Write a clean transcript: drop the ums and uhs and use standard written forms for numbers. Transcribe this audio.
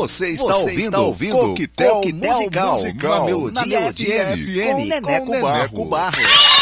Você está ouvindo Coquetel Musical na Melodia FM com Neneco Barros.